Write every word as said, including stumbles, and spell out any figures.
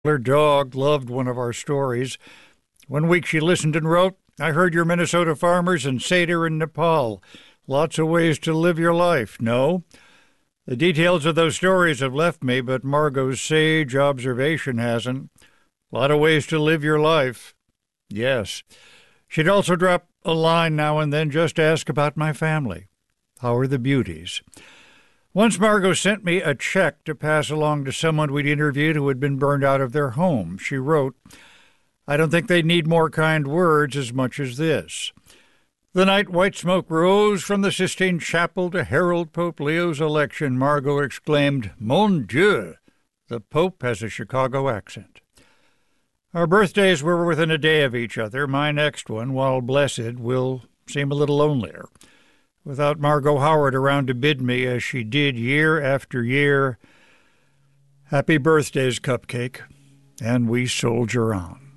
Her dog loved one of our stories. One week she listened and wrote, "I heard your Minnesota farmers and Seder in Nepal. Lots of ways to live your life, no?" The details of those stories have left me, but Margot's sage observation hasn't. A lot of ways to live your life. Yes. She'd also drop a line now and then, just ask about my family. How are the beauties? Once Margot sent me a check to pass along to someone we'd interviewed who had been burned out of their home. She wrote, "I don't think they need more kind words as much as this." The night white smoke rose from the Sistine Chapel to herald Pope Leo's election, Margot exclaimed, "Mon Dieu!" The Pope has a Chicago accent. Our birthdays were within a day of each other. My next one, while blessed, will seem a little lonelier. Without Margot Howard around to bid me, as she did year after year, happy birthdays, Cupcake, and we soldier on.